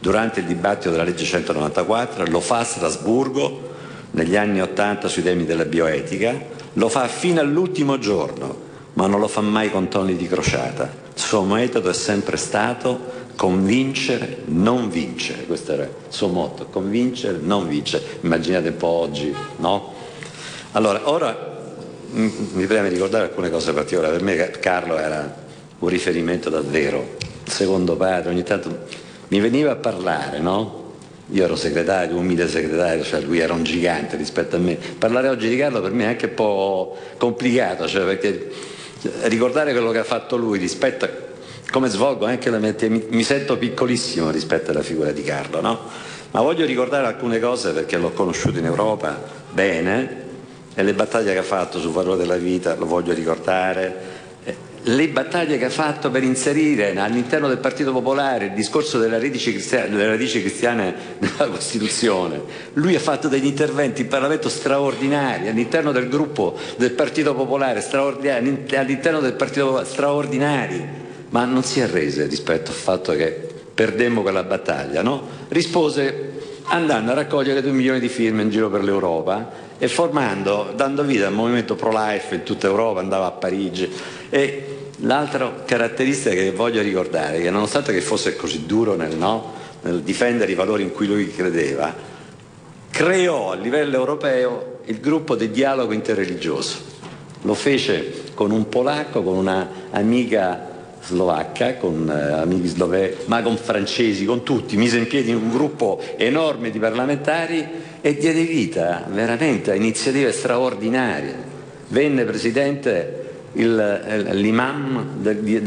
durante il dibattito della legge 194, lo fa a Strasburgo negli anni '80 sui temi della bioetica, lo fa fino all'ultimo giorno, ma non lo fa mai con toni di crociata. Il suo metodo è sempre stato convincere, non vincere. Questo era il suo motto: convincere, non vincere. Immaginate un po' oggi, no? Allora, ora mi preme ricordare alcune cose particolari. Per me Carlo era un riferimento davvero, il secondo padre. Ogni tanto mi veniva a parlare, no? Io ero segretario, umile segretario, cioè lui era un gigante rispetto a me. Parlare oggi di Carlo per me è anche un po' complicato, cioè perché ricordare quello che ha fatto lui rispetto a come svolgo anche la mia, mi sento piccolissimo rispetto alla figura di Carlo, no? Ma voglio ricordare alcune cose perché l'ho conosciuto in Europa bene, e le battaglie che ha fatto sul valore della vita lo voglio ricordare, le battaglie che ha fatto per inserire all'interno del Partito Popolare il discorso delle radici cristiane nella Costituzione. Lui ha fatto degli interventi in Parlamento straordinari all'interno del gruppo del Partito Popolare, all'interno del Partito Popolare, straordinari, ma non si arrese rispetto al fatto che perdemmo quella battaglia, no? Rispose andando a raccogliere 2 milioni di firme in giro per l'Europa e dando vita al movimento pro-life in tutta Europa, andava a Parigi. E l'altra caratteristica che voglio ricordare è che nonostante che fosse così duro nel difendere i valori in cui lui credeva, creò a livello europeo il gruppo del dialogo interreligioso. Lo fece con un polacco, con una amica slovacca, con amici sloveni, ma con francesi, con tutti. Mise in piedi un gruppo enorme di parlamentari e diede vita veramente a iniziative straordinarie. Venne presidente l'imam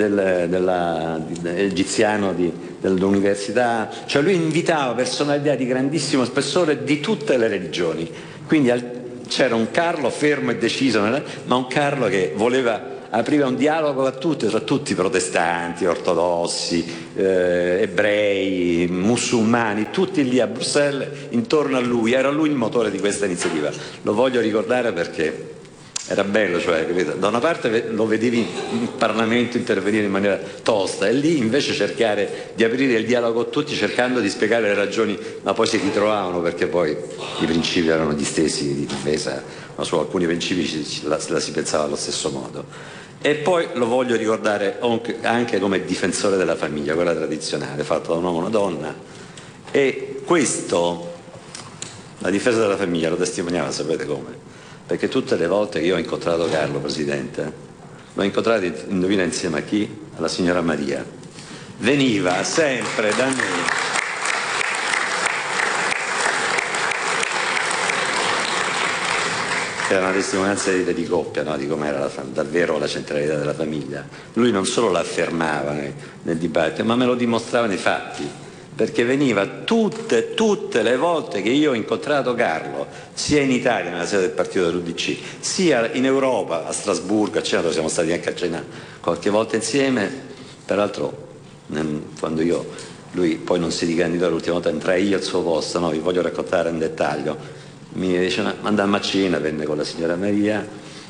egiziano dell'università, cioè lui invitava personalità di grandissimo spessore di tutte le religioni. Quindi c'era un Carlo fermo e deciso, ma un Carlo che apriva un dialogo a tutti, tra tutti protestanti, ortodossi, ebrei, musulmani, tutti lì a Bruxelles intorno a lui. Era lui il motore di questa iniziativa. Lo voglio ricordare perché era bello, cioè, capito? Da una parte lo vedevi in Parlamento intervenire in maniera tosta e lì invece cercare di aprire il dialogo a tutti cercando di spiegare le ragioni, ma poi si ritrovavano perché poi i principi erano gli stessi di difesa, ma su alcuni principi la si pensava allo stesso modo. E poi lo voglio ricordare anche come difensore della famiglia, quella tradizionale, fatta da un uomo e una donna. E questo, la difesa della famiglia, lo testimoniava, sapete come? Perché tutte le volte che io ho incontrato Carlo, Presidente, l'ho incontrato, indovina insieme a chi? Alla signora Maria. Veniva sempre da me. Era una testimonianza di coppia, no? Di com'era davvero la centralità della famiglia. Lui non solo la affermava nel dibattito, ma me lo dimostrava nei fatti. Perché veniva tutte le volte che io ho incontrato Carlo, sia in Italia nella sede del partito dell'UDC, sia in Europa, a Strasburgo, a cena, dove siamo stati anche a cena qualche volta insieme. Peraltro, quando lui poi non si ricandidò l'ultima volta, entrai io al suo posto, no? Vi voglio raccontare in dettaglio. Mi dice, andammo a cena, venne con la signora Maria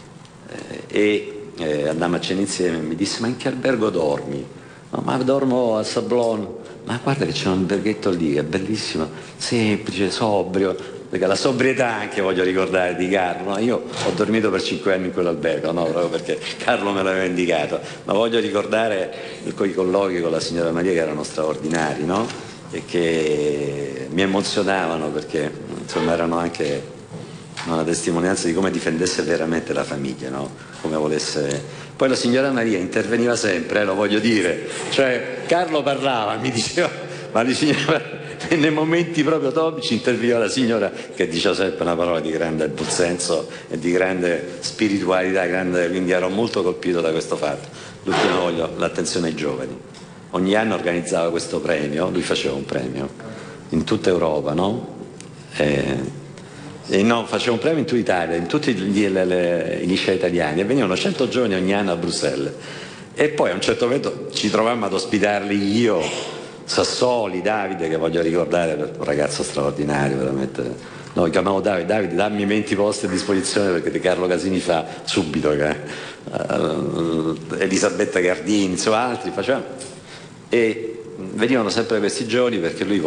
andammo a cena insieme e mi disse, ma in che albergo dormi? No, ma dormo a Sablon. Ma guarda che c'è un alberghetto lì, è bellissimo, semplice, sobrio, perché la sobrietà anche voglio ricordare di Carlo. Io ho dormito per 5 anni in quell'albergo, no? Proprio perché Carlo me l'aveva indicato, ma voglio ricordare quei colloqui con la signora Maria che erano straordinari, no? E che mi emozionavano perché insomma erano anche una testimonianza di come difendesse veramente la famiglia, no? Come volesse. Poi la signora Maria interveniva sempre, lo voglio dire, cioè Carlo parlava, mi diceva, ma la signora, nei momenti proprio topici interveniva la signora che diceva sempre una parola di grande buonsenso e di grande spiritualità, quindi ero molto colpito da questo fatto. L'ultimo voglio l'attenzione ai giovani. Ogni anno organizzava questo premio, lui faceva un premio in tutta Europa, no? No, faceva un premio in tutta Italia, in tutti i licei italiani, e venivano 100 giovani ogni anno a Bruxelles. E poi a un certo momento ci trovammo ad ospitarli io, Sassoli, Davide, che voglio ricordare, un ragazzo straordinario, veramente. Noi chiamavamo Davide, dammi 20 posti a disposizione perché di Carlo Casini fa subito, Elisabetta Gardini, insomma altri facevamo. E venivano sempre questi giovani perché lui